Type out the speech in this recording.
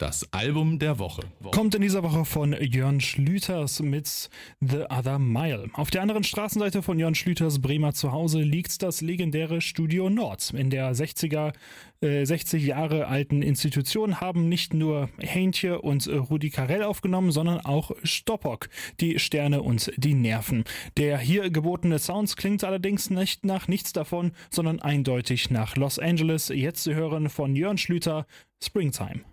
Das Album der Woche. Kommt in dieser Woche von Jörn Schlüters mit The Other Mile. Auf der anderen Straßenseite von Jörn Schlüters Bremer Zuhause liegt das legendäre Studio Nord. In der 60 Jahre alten Institution haben nicht nur Heintje und Rudi Carrell aufgenommen, sondern auch Stoppock, die Sterne und die Nerven. Der hier gebotene Sound klingt allerdings nicht nach nichts davon, sondern eindeutig nach Los Angeles. Jetzt zu hören von Jörn Schlüter, Springtime.